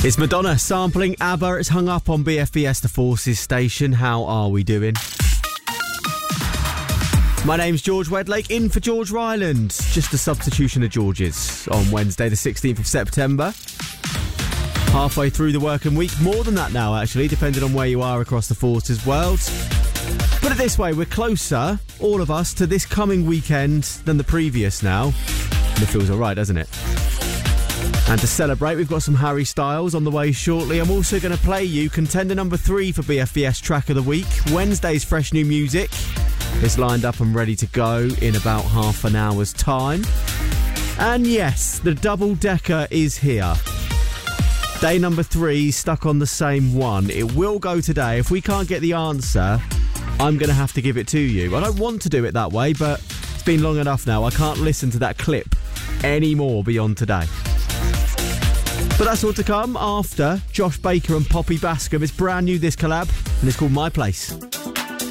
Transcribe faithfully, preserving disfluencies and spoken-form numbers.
It's Madonna sampling ABBA. It's hung up on B F B S, the Forces station. How are we doing? My name's George Wedlake, in for George Ryland. Just a substitution of George's on Wednesday, the sixteenth of September. Halfway through the working week. More than that now, actually, depending on where you are across the Forces world. Put it this way, we're closer, all of us, to this coming weekend than the previous now. And it feels all right, doesn't it? And to celebrate, we've got some Harry Styles on the way shortly. I'm also going to play you contender number three for B F B S Track of the Week. Wednesday's fresh new music is lined up and ready to go in about half an hour's time. And yes, the double-decker is here. Day number three, stuck on the same one. It will go today. If we can't get the answer, I'm going to have to give it to you. I don't want to do it that way, but it's been long enough now. I can't listen to that clip anymore beyond today. But that's all to come after Josh Baker and Poppy Bascom. It's brand new, this collab, and it's called My Place.